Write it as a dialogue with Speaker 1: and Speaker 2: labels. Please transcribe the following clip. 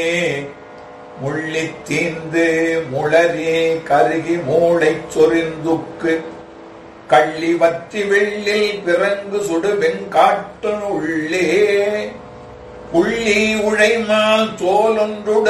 Speaker 1: முள்ளித் தீந்து முளரே கருகி மூளைச் சொரிந்துக்கு கள்ளி வற்றி வெள்ளில் பிறங்கு சுடு வெண்காட்டு உள்ளே உள்ளி உழைமால் தோலொன்றுட